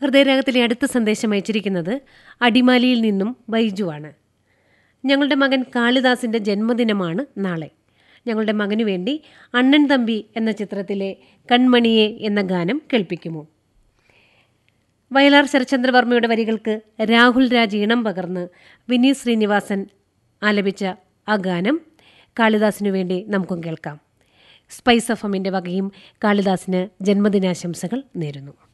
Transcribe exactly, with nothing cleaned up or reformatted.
ഹൃദയരാഗത്തിലെ അടുത്ത സന്ദേശം അയച്ചിരിക്കുന്നത് അടിമാലിയിൽ നിന്നും ബൈജുവാണ്. ഞങ്ങളുടെ മകൻ കാളിദാസിൻ്റെ ജന്മദിനമാണ് നാളെ. ഞങ്ങളുടെ മകനു വേണ്ടി അണ്ണൻ തമ്പി എന്ന ചിത്രത്തിലെ കൺമണിയെ എന്ന ഗാനം കേൾപ്പിക്കുമോ? വയലാർ ശരചന്ദ്രവർമ്മയുടെ വരികൾക്ക് രാഹുൽ രാജ് ഈണം പകർന്ന് വിനീത് ശ്രീനിവാസൻ ആലപിച്ച ആ ഗാനം കാളിദാസിനു വേണ്ടി നമുക്കും കേൾക്കാം. സ്പൈസ് എഫ് എമ്മിൻ്റെ വകയും കാളിദാസിന് ജന്മദിനാശംസകൾ നേരുന്നു.